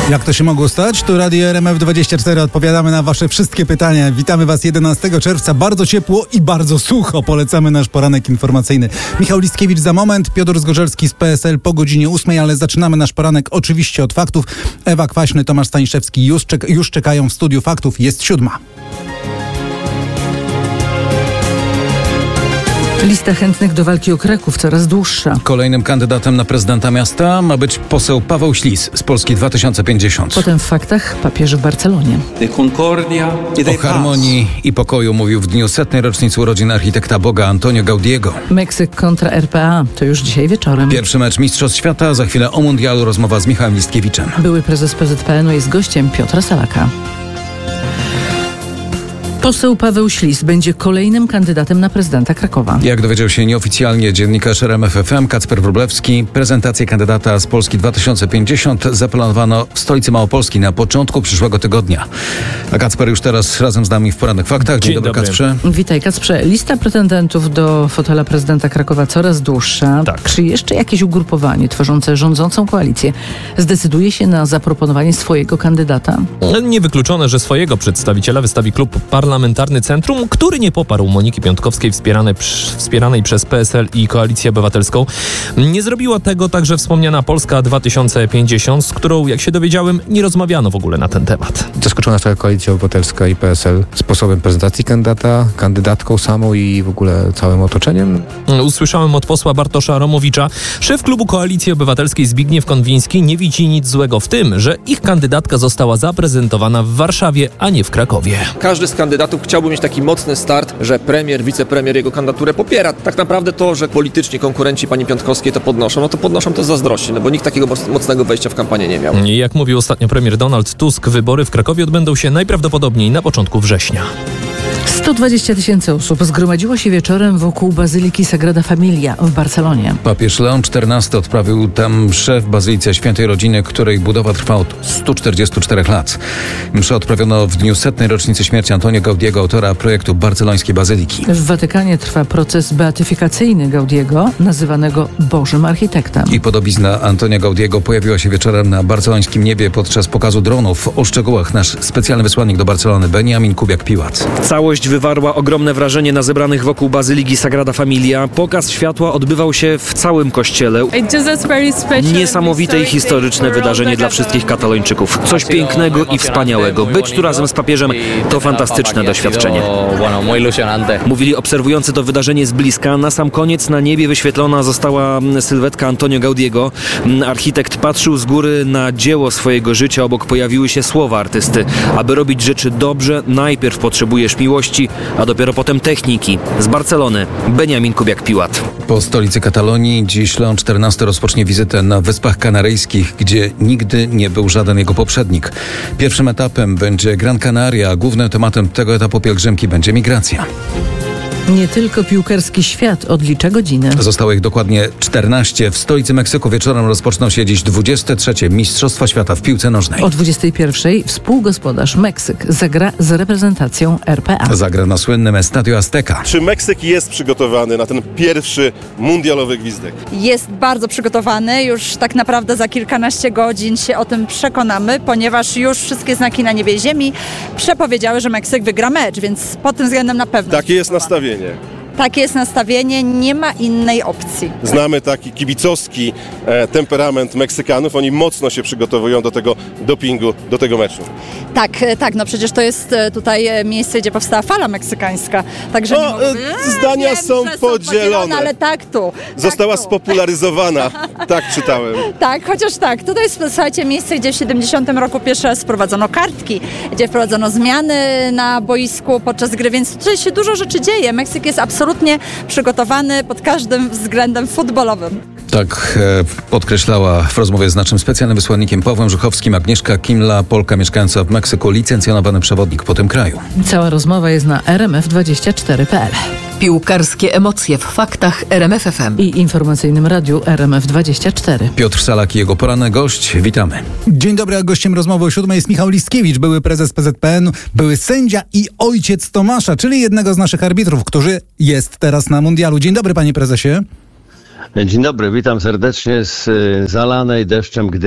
Jak to się mogło stać? Tu Radio RMF24. Odpowiadamy na wasze wszystkie pytania. Witamy was 11 czerwca. Bardzo ciepło i bardzo sucho. Polecamy nasz poranek informacyjny. Michał Listkiewicz za moment, Piotr Zgorzelski z PSL po godzinie 8, ale zaczynamy nasz poranek oczywiście od faktów. Ewa Kwaśny, Tomasz Staniszewski już czekają w studiu faktów. Jest 7. Lista chętnych do walki o Kraków coraz dłuższa. Kolejnym kandydatem na prezydenta miasta ma być poseł Paweł Ślis z Polski 2050. Potem w faktach papież w Barcelonie. O harmonii i pokoju mówił w dniu 100. rocznicy urodzin architekta Boga Antonio Gaudiego. Meksyk kontra RPA to już dzisiaj wieczorem. Pierwszy mecz Mistrzostw Świata, za chwilę o mundialu rozmowa z Michałem Listkiewiczem. Były prezes PZPN-u jest gościem Piotra Salaka. Poseł Paweł Ślis będzie kolejnym kandydatem na prezydenta Krakowa. Jak dowiedział się nieoficjalnie dziennikarz RMF FM Kacper Wróblewski, prezentację kandydata z Polski 2050 zaplanowano w stolicy Małopolski na początku przyszłego tygodnia. A Kacper już teraz razem z nami w Poranek Faktach. Dzień dobry, Kacprze. Witaj, Kacprze. Lista pretendentów do fotela prezydenta Krakowa coraz dłuższa. Tak. Czy jeszcze jakieś ugrupowanie tworzące rządzącą koalicję zdecyduje się na zaproponowanie swojego kandydata? Niewykluczone, że swojego przedstawiciela wystawi klub parlamentarny Centrum, który nie poparł Moniki Piątkowskiej wspieranej przez PSL i Koalicję Obywatelską. Nie zrobiła tego także wspomniana Polska 2050, z którą, jak się dowiedziałem, nie rozmawiano w ogóle na ten temat. Zaskoczona cała Koalicja Obywatelska i PSL sposobem prezentacji kandydata, kandydatką samą i w ogóle całym otoczeniem? Usłyszałem od posła Bartosza Romowicza. Szef klubu Koalicji Obywatelskiej Zbigniew Konwiński nie widzi nic złego w tym, że ich kandydatka została zaprezentowana w Warszawie, a nie w Krakowie. Każdy z kandydatów chciałby mieć taki mocny start, że premier, wicepremier jego kandydaturę popiera. Tak naprawdę to, że polityczni konkurenci pani Piątkowskiej to podnoszą, to z zazdrości, bo nikt takiego mocnego wejścia w kampanię nie miał. Jak mówił ostatnio premier Donald Tusk, wybory w Krakowie odbędą się najprawdopodobniej na początku września. 120 000 osób zgromadziło się wieczorem wokół Bazyliki Sagrada Familia w Barcelonie. Papież Leon XIV odprawił tam mszę w Bazylice Świętej Rodziny, której budowa trwa od 144 lat. Mszę odprawiono w dniu 100. rocznicy śmierci Antonio Gaudiego, autora projektu barcelońskiej bazyliki. W Watykanie trwa proces beatyfikacyjny Gaudiego, nazywanego Bożym Architektem. I podobizna Antonia Gaudiego pojawiła się wieczorem na barcelońskim niebie podczas pokazu dronów. O szczegółach nasz specjalny wysłannik do Barcelony Benjamin Kubiak-Piłac. Całość wywarła ogromne wrażenie na zebranych wokół Bazyliki Sagrada Familia. Pokaz światła odbywał się w całym kościele. Niesamowite i historyczne wydarzenie dla wszystkich katalończyków. Coś pięknego i wspaniałego. Być tu razem z papieżem to fantastyczne doświadczenie. Mówili obserwujący to wydarzenie z bliska. Na sam koniec na niebie wyświetlona została sylwetka Antonio Gaudiego. Architekt patrzył z góry na dzieło swojego życia. Obok pojawiły się słowa artysty. Aby robić rzeczy dobrze, najpierw potrzebujesz miłości, a dopiero potem techniki. Z Barcelony Benjamin Kubiak-Piłat. Po stolicy Katalonii dziś Leon XIV rozpocznie wizytę na Wyspach Kanaryjskich, gdzie nigdy nie był żaden jego poprzednik. Pierwszym etapem będzie Gran Canaria, a głównym tematem tego etapu pielgrzymki będzie migracja. Nie tylko piłkarski świat odlicza godziny. Zostało ich dokładnie 14. W stolicy Meksyku wieczorem rozpoczną się dziś 23. Mistrzostwa Świata w piłce nożnej. O 21. współgospodarz Meksyk zagra z reprezentacją RPA. Zagra na słynnym Estadio Azteca. Czy Meksyk jest przygotowany na ten pierwszy mundialowy gwizdek? Jest bardzo przygotowany. Już tak naprawdę za kilkanaście godzin się o tym przekonamy, ponieważ już wszystkie znaki na niebie i ziemi przepowiedziały, że Meksyk wygra mecz, więc pod tym względem na pewno. Takie jest nastawienie. Takie jest nastawienie, nie ma innej opcji. Znamy taki kibicowski temperament Meksykanów. Oni mocno się przygotowują do tego dopingu, do tego meczu. Tak, no przecież to jest tutaj miejsce, gdzie powstała fala meksykańska. Także zdania są podzielone. Ale tak tu. Została spopularyzowana, tak czytałem. Tak, chociaż tak. Tutaj jest, słuchajcie, miejsce, gdzie w 70 roku pierwszy raz wprowadzono kartki, gdzie wprowadzono zmiany na boisku podczas gry, więc tutaj się dużo rzeczy dzieje. Meksyk jest absolutnie przygotowany pod każdym względem futbolowym. Tak podkreślała w rozmowie z naszym specjalnym wysłannikiem Pawłem Żuchowskim Agnieszka Kimla, Polka mieszkająca w Meksyku, licencjonowany przewodnik po tym kraju. Cała rozmowa jest na rmf24.pl. Piłkarskie emocje w faktach RMF FM i informacyjnym radiu RMF24. Piotr Salak i jego poranny gość. Witamy. Dzień dobry, a gościem rozmowy o 7 jest Michał Listkiewicz, były prezes PZPN, były sędzia i ojciec Tomasza, czyli jednego z naszych arbitrów, który jest teraz na mundialu. Dzień dobry, panie prezesie. Dzień dobry, witam serdecznie z zalanej deszczem Gdyni.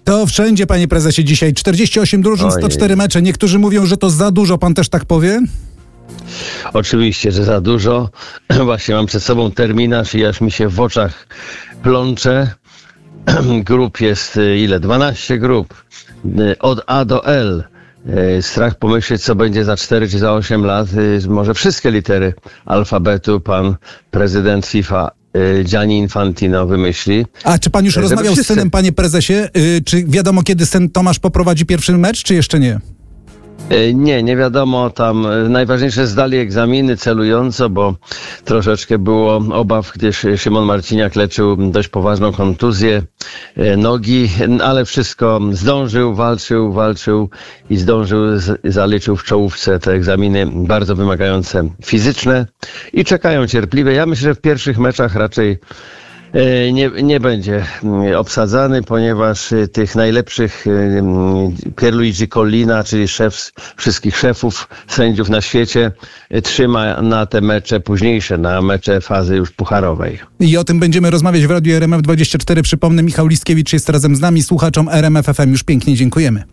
To wszędzie, panie prezesie, dzisiaj 48 drużyn, 104 mecze. Niektórzy mówią, że to za dużo. Pan też tak powie? Oczywiście, że za dużo. Właśnie mam przed sobą terminarz i aż mi się w oczach plącze. Grup jest 12 grup. Od A do L. Strach pomyśleć, co będzie za 4 czy za 8 lat. Może wszystkie litery alfabetu pan prezydent FIFA Gianni Infantino wymyśli. A czy pan już rozmawiał z synem, panie prezesie? Czy wiadomo, kiedy syn Tomasz poprowadzi pierwszy mecz, czy jeszcze nie? Nie wiadomo, tam najważniejsze zdali egzaminy celująco, bo troszeczkę było obaw, gdyż Szymon Marciniak leczył dość poważną kontuzję nogi, ale wszystko zdążył, walczył i zdążył, zaliczył w czołówce te egzaminy bardzo wymagające fizyczne i czekają cierpliwie. Ja myślę, że w pierwszych meczach raczej nie będzie obsadzany, ponieważ tych najlepszych Pierluigi Collina, czyli szef wszystkich szefów, sędziów na świecie, trzyma na te mecze późniejsze, na mecze fazy już pucharowej. I o tym będziemy rozmawiać w Radiu RMF24. Przypomnę, Michał Liskiewicz jest razem z nami, słuchaczom RMF FM już pięknie dziękujemy.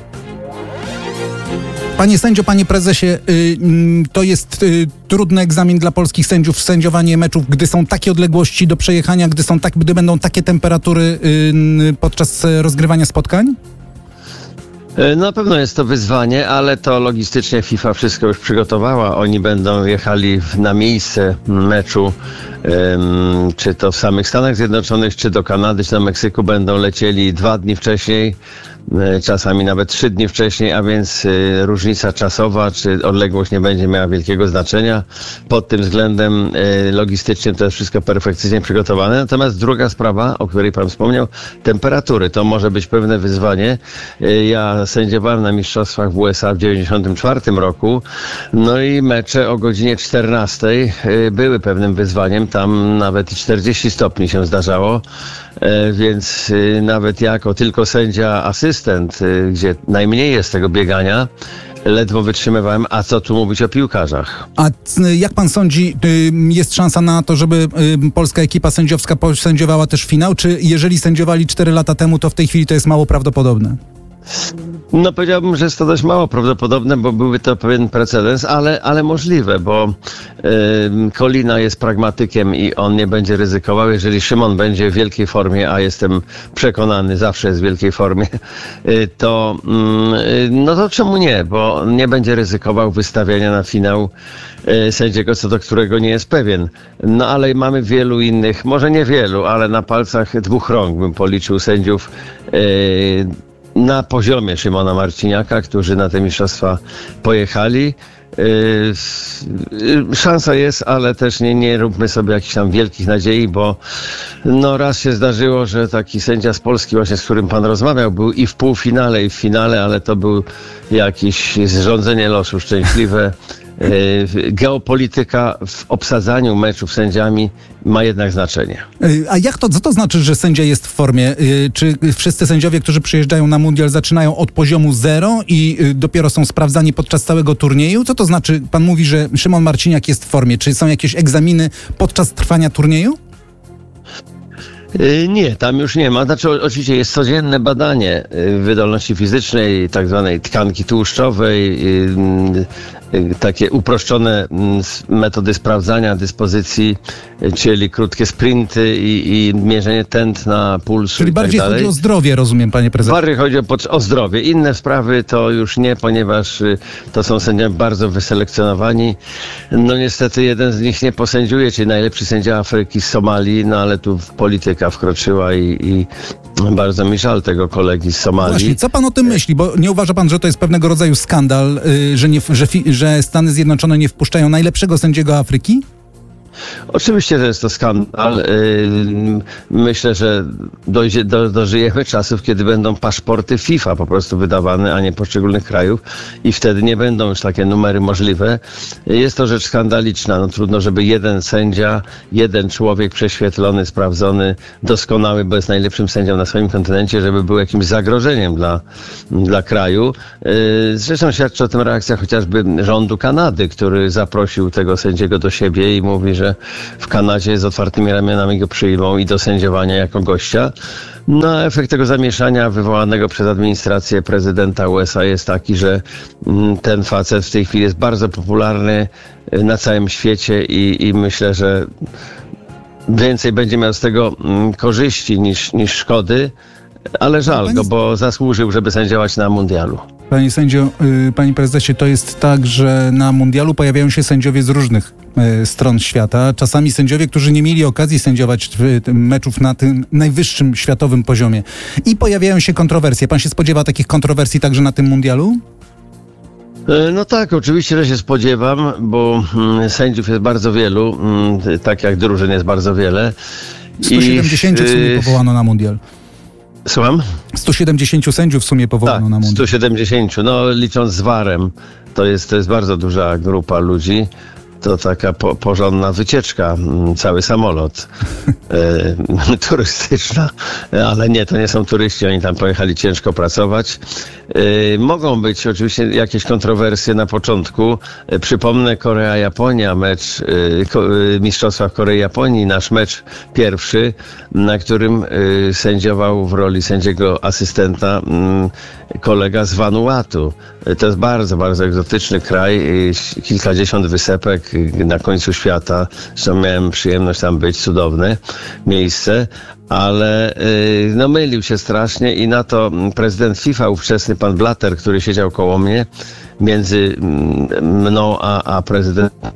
Panie sędzio, panie prezesie, to jest trudny egzamin dla polskich sędziów, sędziowanie meczów, gdy są takie odległości do przejechania, gdy będą takie temperatury podczas rozgrywania spotkań? Na pewno jest to wyzwanie, ale to logistycznie FIFA wszystko już przygotowała. Oni będą jechali na miejsce meczu, czy to w samych Stanach Zjednoczonych, czy do Kanady, czy do Meksyku, będą lecieli 2 dni wcześniej, czasami nawet 3 dni wcześniej, a więc różnica czasowa czy odległość nie będzie miała wielkiego znaczenia. Pod tym względem logistycznie to jest wszystko perfekcyjnie przygotowane. Natomiast druga sprawa, o której pan wspomniał, temperatury. To może być pewne wyzwanie. Ja sędziowałem na mistrzostwach w USA w 1994 roku, no i mecze o godzinie 14 były pewnym wyzwaniem. Tam nawet i 40 stopni się zdarzało, więc nawet jako tylko sędzia asystent, gdzie najmniej jest tego biegania, ledwo wytrzymywałem, a co tu mówić o piłkarzach. A jak pan sądzi, jest szansa na to, żeby polska ekipa sędziowska sędziowała też finał, czy jeżeli sędziowali 4 lata temu, to w tej chwili to jest mało prawdopodobne? No powiedziałbym, że jest to dość mało prawdopodobne, bo byłby to pewien precedens, ale możliwe, bo Collina jest pragmatykiem i on nie będzie ryzykował. Jeżeli Szymon będzie w wielkiej formie, a jestem przekonany, zawsze jest w wielkiej formie, to czemu nie? Bo nie będzie ryzykował wystawiania na finał sędziego, co do którego nie jest pewien. No ale mamy wielu innych, może nie wielu, ale na palcach 2 rąk bym policzył sędziów na poziomie Szymona Marciniaka, którzy na te mistrzostwa pojechali. Szansa jest, ale też nie róbmy sobie jakichś tam wielkich nadziei, bo raz się zdarzyło, że taki sędzia z Polski, właśnie z którym pan rozmawiał, był i w półfinale, i w finale, ale to był jakieś zrządzenie losu szczęśliwe. Geopolityka w obsadzaniu meczów sędziami ma jednak znaczenie. A co to znaczy, że sędzia jest w formie? Czy wszyscy sędziowie, którzy przyjeżdżają na mundial, zaczynają od poziomu 0 i dopiero są sprawdzani podczas całego turnieju? Co to znaczy? Pan mówi, że Szymon Marciniak jest w formie. Czy są jakieś egzaminy podczas trwania turnieju? Nie, tam już nie ma. Znaczy oczywiście jest codzienne badanie wydolności fizycznej, tak zwanej tkanki tłuszczowej, takie uproszczone metody sprawdzania dyspozycji, czyli krótkie sprinty i mierzenie tętna, pulsu. Czyli bardziej chodzi o zdrowie, rozumiem, panie prezesie. Bardziej chodzi o zdrowie. Inne sprawy to już nie, ponieważ to są sędziowie bardzo wyselekcjonowani. No niestety jeden z nich nie posędziuje, czyli najlepszy sędzia Afryki z Somalii, ale tu polityka wkroczyła i bardzo mi żal tego kolegi z Somalii. Właśnie, co pan o tym myśli? Bo nie uważa pan, że to jest pewnego rodzaju skandal, że Stany Zjednoczone nie wpuszczają najlepszego sędziego Afryki? Oczywiście, że jest to skandal. Myślę, że dożyjemy czasów, kiedy będą paszporty FIFA po prostu wydawane, a nie poszczególnych krajów i wtedy nie będą już takie numery możliwe. Jest to rzecz skandaliczna. Trudno, żeby jeden sędzia, jeden człowiek prześwietlony, sprawdzony, doskonały, bo jest najlepszym sędzią na swoim kontynencie, żeby był jakimś zagrożeniem dla kraju. Zresztą świadczy o tym reakcja chociażby rządu Kanady, który zaprosił tego sędziego do siebie i mówi, że w Kanadzie z otwartymi ramionami go przyjmą i do sędziowania jako gościa. No, efekt tego zamieszania wywołanego przez administrację prezydenta USA jest taki, że ten facet w tej chwili jest bardzo popularny na całym świecie i myślę, że więcej będzie miał z tego korzyści niż szkody, ale żal go, bo zasłużył, żeby sędziować na mundialu. Panie sędzio, panie prezesie, to jest tak, że na mundialu pojawiają się sędziowie z różnych stron świata. Czasami sędziowie, którzy nie mieli okazji sędziować meczów na tym najwyższym światowym poziomie. I pojawiają się kontrowersje. Pan się spodziewa takich kontrowersji także na tym mundialu? No tak, oczywiście, że się spodziewam, bo sędziów jest bardzo wielu, tak jak drużyn jest bardzo wiele. 170 w sumie powołano na mundial. Słucham? 170 sędziów w sumie powołano na mundial. 170, no licząc z VAR-em, to jest bardzo duża grupa ludzi. To taka porządna wycieczka, cały samolot turystyczna, ale nie, to nie są turyści, oni tam pojechali ciężko pracować. Mogą być oczywiście jakieś kontrowersje na początku. Przypomnę Korea-Japonia, mecz Mistrzostwa w Korei-Japonii, nasz mecz pierwszy, na którym sędziował w roli sędziego asystenta kolega z Vanuatu. To jest bardzo, bardzo egzotyczny kraj, kilkadziesiąt wysepek na końcu świata. Zresztą miałem przyjemność tam być, cudowne miejsce, ale no mylił się strasznie i na to prezydent FIFA, ówczesny pan Blatter, który siedział koło mnie, między mną a prezydentem,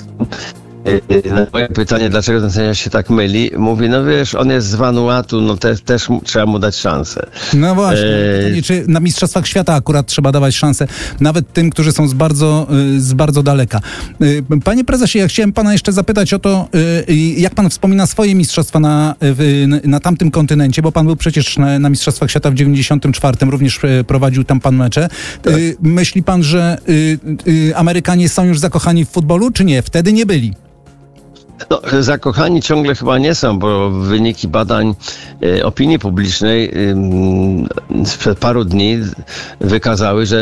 na moje pytanie, dlaczego ten sędzia się tak myli, mówi, no wiesz, on jest z Vanuatu, no też trzeba mu dać szansę. No właśnie, czy na Mistrzostwach Świata akurat trzeba dawać szansę nawet tym, którzy są z bardzo daleka. Panie prezesie, ja chciałem pana jeszcze zapytać o to, jak pan wspomina swoje mistrzostwa na tamtym kontynencie, bo pan był przecież na Mistrzostwach Świata w 94, również prowadził tam pan mecze. Tak. Myśli pan, że Amerykanie są już zakochani w futbolu, czy nie? Wtedy nie byli. No, zakochani ciągle chyba nie są, bo wyniki badań opinii publicznej sprzed paru dni wykazały, że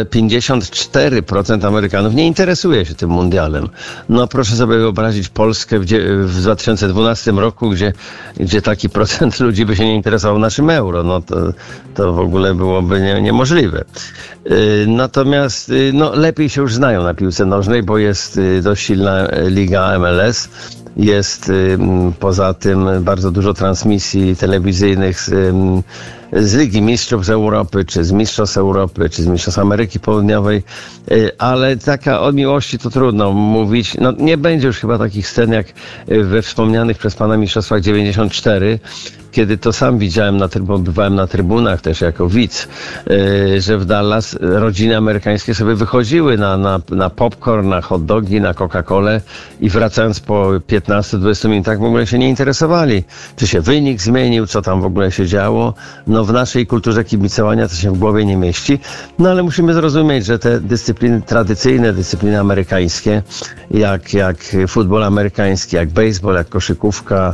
54% Amerykanów nie interesuje się tym mundialem. No proszę sobie wyobrazić Polskę w 2012 roku, gdzie taki procent ludzi by się nie interesował naszym euro. No to w ogóle byłoby niemożliwe. Natomiast no, lepiej się już znają na piłce nożnej, bo jest dość silna liga MLS. Jest poza tym bardzo dużo transmisji telewizyjnych z Ligi Mistrzów z Europy, czy z Mistrzostw Europy, czy z Mistrzostw Ameryki Południowej, ale taka o miłości to trudno mówić. No, nie będzie już chyba takich scen jak we wspomnianych przez pana Mistrzostwach 94, kiedy to sam widziałem, bywałem na trybunach też jako widz, że w Dallas rodziny amerykańskie sobie wychodziły na popcorn, na hot dogi, na Coca-Colę i wracając po 15-20 minutach w ogóle się nie interesowali, czy się wynik zmienił, co tam w ogóle się działo. No w naszej kulturze kibicowania to się w głowie nie mieści, no ale musimy zrozumieć, że te dyscypliny tradycyjne, dyscypliny amerykańskie, jak futbol amerykański, jak baseball, jak koszykówka,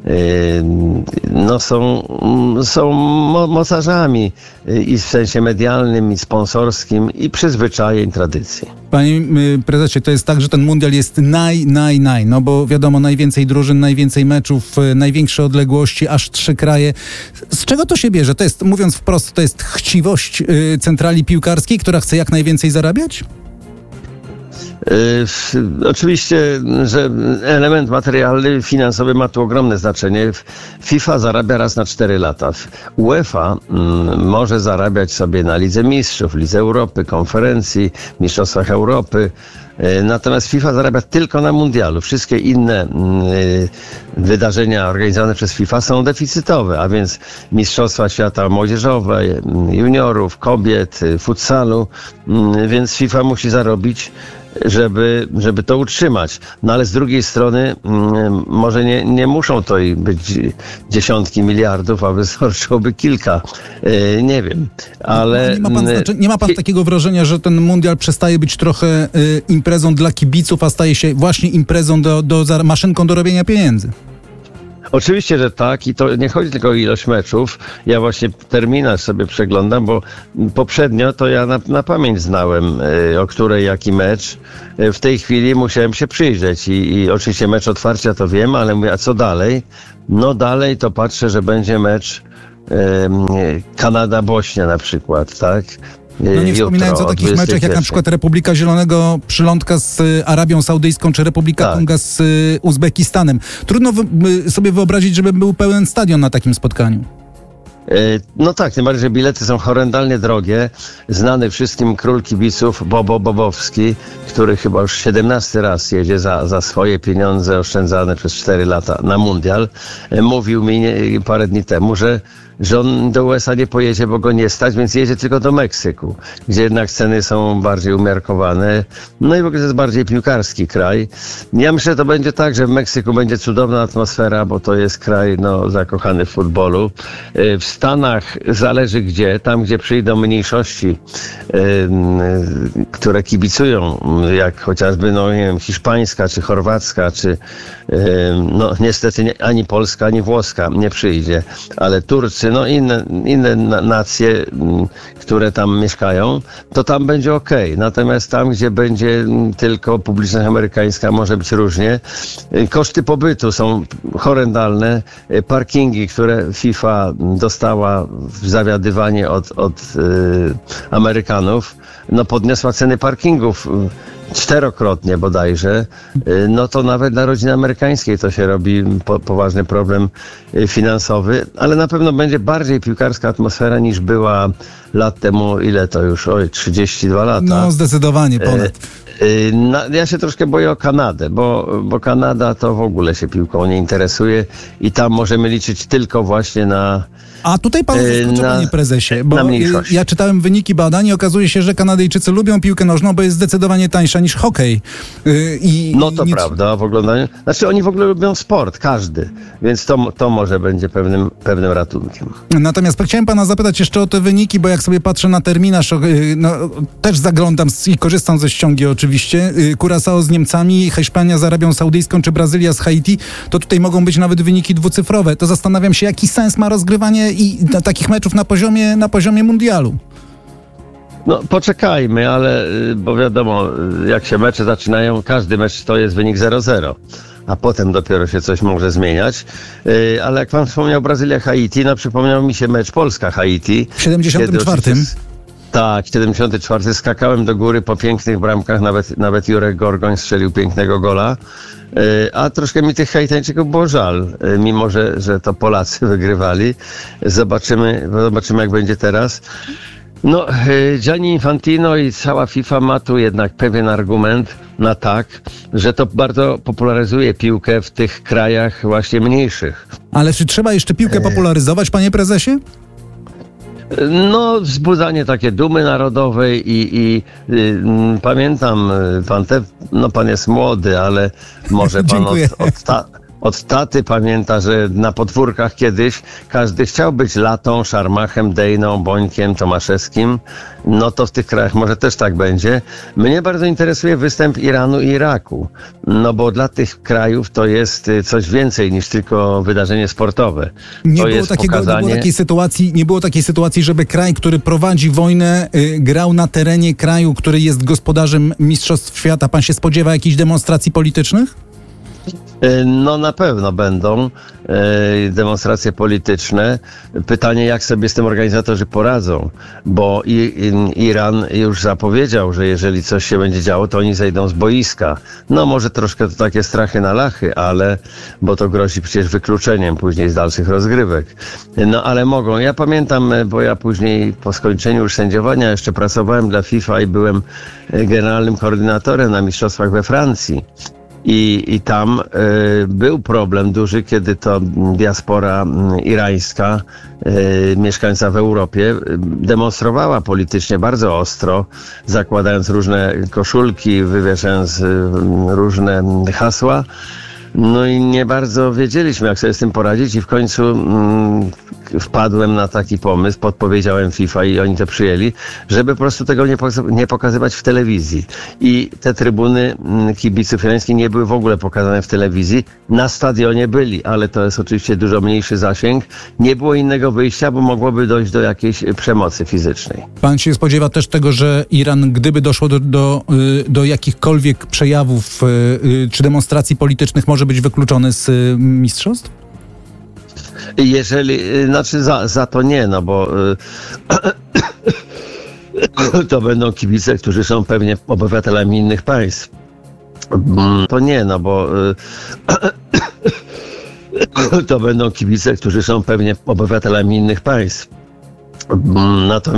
no są mocarzami i w sensie medialnym, i sponsorskim, i przyzwyczajeń, tradycji. Panie prezesie, to jest tak, że ten mundial jest no bo wiadomo, najwięcej drużyn, najwięcej meczów, największe odległości, aż 3 kraje. Z czego to się bierze? To jest, mówiąc wprost, to jest chciwość centrali piłkarskiej, która chce jak najwięcej zarabiać? Oczywiście, że element materialny, finansowy ma tu ogromne znaczenie. FIFA zarabia raz na 4 lata. UEFA może zarabiać sobie na Lidze Mistrzów, Lidze Europy, konferencji, Mistrzostwach Europy. Natomiast FIFA zarabia tylko na mundialu. Wszystkie inne wydarzenia organizowane przez FIFA są deficytowe, a więc Mistrzostwa Świata młodzieżowe, juniorów, kobiet, futsalu, więc FIFA musi zarobić, żeby to utrzymać. No ale z drugiej strony może nie muszą to być dziesiątki miliardów, a wystarczyłoby kilka. Nie wiem, ale... Nie ma pan takiego wrażenia, że ten mundial przestaje być trochę imprezą dla kibiców, a staje się właśnie imprezą maszynką do robienia pieniędzy? Oczywiście, że tak i to nie chodzi tylko o ilość meczów. Ja właśnie terminarz sobie przeglądam, bo poprzednio to ja na pamięć znałem, o której jaki mecz. W tej chwili musiałem się przyjrzeć i oczywiście mecz otwarcia to wiem, ale mówię, a co dalej? No dalej to patrzę, że będzie mecz Kanada-Bośnia na przykład, tak? No nie wspominając o takich meczach jak na przykład Republika Zielonego Przylądka z Arabią Saudyjską czy Republika Konga z Uzbekistanem. Trudno sobie wyobrazić, żeby był pełen stadion na takim spotkaniu. No tak, tym bardziej, że bilety są horrendalnie drogie. Znany wszystkim król kibiców Bobo Bobowski, który chyba już 17 raz jedzie za swoje pieniądze oszczędzane przez 4 lata na mundial, mówił mi parę dni temu, że on do USA nie pojedzie, bo go nie stać, więc jedzie tylko do Meksyku, gdzie jednak ceny są bardziej umiarkowane. No i w ogóle to jest bardziej piłkarski kraj. Ja myślę, że to będzie tak, że w Meksyku będzie cudowna atmosfera, bo to jest kraj zakochany w futbolu. W Stanach zależy gdzie, tam gdzie przyjdą mniejszości, które kibicują, jak chociażby nie wiem, hiszpańska, czy chorwacka, czy niestety ani polska, ani włoska nie przyjdzie, ale Turcy, inne nacje, które tam mieszkają, to tam będzie okej. Natomiast tam, gdzie będzie tylko publiczność amerykańska, może być różnie. Koszty pobytu są horrendalne. Parkingi, które FIFA dostała w zawiadywanie od Amerykanów, podniosła ceny parkingów 4-krotnie bodajże, to nawet dla rodziny amerykańskiej to się robi poważny problem finansowy, ale na pewno będzie bardziej piłkarska atmosfera niż była lat temu, ile to już, 32 lata. No zdecydowanie ponad. Ja się troszkę boję o Kanadę, bo Kanada to w ogóle się piłką nie interesuje i tam możemy liczyć tylko właśnie na... A tutaj pan zaskoczy, panie prezesie, bo ja czytałem wyniki badań i okazuje się, że Kanadyjczycy lubią piłkę nożną, bo jest zdecydowanie tańsza niż hokej. Prawda, w oglądaniu. Znaczy oni w ogóle lubią sport, każdy, więc to może będzie pewnym ratunkiem. Natomiast chciałem pana zapytać jeszcze o te wyniki, bo jak sobie patrzę na terminarz, też zaglądam i korzystam ze ściągi oczywiście, Curaçao z Niemcami, Hiszpania z Arabią Saudyjską czy Brazylia z Haiti, to tutaj mogą być nawet wyniki dwucyfrowe. To zastanawiam się, jaki sens ma rozgrywanie i takich meczów na poziomie mundialu. Poczekajmy, bo wiadomo, jak się mecze zaczynają, każdy mecz to jest wynik 0-0, a potem dopiero się coś może zmieniać. Ale jak pan wspomniał Brazylia-Haiti, przypomniał mi się mecz Polska-Haiti. W 74. Tak, 74. Skakałem do góry po pięknych bramkach, nawet Jurek Gorgoń strzelił pięknego gola. A troszkę mi tych Haitańczyków było żal, mimo że to Polacy wygrywali. Zobaczymy jak będzie teraz. Gianni Infantino i cała FIFA ma tu jednak pewien argument na tak, że to bardzo popularyzuje piłkę w tych krajach właśnie mniejszych. Ale czy trzeba jeszcze piłkę popularyzować, panie prezesie? Wzbudzanie takie dumy narodowej i pamiętam, pan jest młody, ale może pan od taty pamięta, że na podwórkach kiedyś każdy chciał być Latą, Szarmachem, Dejną, Bońkiem, Tomaszewskim. To w tych krajach może też tak będzie. Mnie bardzo interesuje występ Iranu i Iraku. Bo dla tych krajów to jest coś więcej niż tylko wydarzenie sportowe. Nie było takiej sytuacji, żeby kraj, który prowadzi wojnę, grał na terenie kraju, który jest gospodarzem Mistrzostw Świata. Pan się spodziewa jakichś demonstracji politycznych? Na pewno będą demonstracje polityczne. Pytanie, jak sobie z tym organizatorzy poradzą, bo Iran już zapowiedział, że jeżeli coś się będzie działo, to oni zejdą z boiska. Może troszkę to takie strachy na lachy, bo to grozi przecież wykluczeniem później z dalszych rozgrywek. Ale mogą. Ja pamiętam, bo ja później po skończeniu już sędziowania jeszcze pracowałem dla FIFA i byłem generalnym koordynatorem na mistrzostwach we Francji. I tam był problem duży, kiedy to diaspora irańska, mieszkająca w Europie, demonstrowała politycznie bardzo ostro, zakładając różne koszulki, wywieszając różne hasła. I nie bardzo wiedzieliśmy, jak sobie z tym poradzić i w końcu wpadłem na taki pomysł, podpowiedziałem FIFA i oni to przyjęli, żeby po prostu tego nie pokazywać w telewizji. I te trybuny kibiców irańskich nie były w ogóle pokazane w telewizji. Na stadionie byli, ale to jest oczywiście dużo mniejszy zasięg. Nie było innego wyjścia, bo mogłoby dojść do jakiejś przemocy fizycznej. Pan się spodziewa też tego, że Iran, gdyby doszło do jakichkolwiek przejawów czy demonstracji politycznych, może być wykluczony z mistrzostw? Jeżeli, znaczy za to nie, no bo to będą kibice, którzy są pewnie obywatelami innych państw. To nie, no bo to będą kibice, którzy są pewnie obywatelami innych państw. Natomiast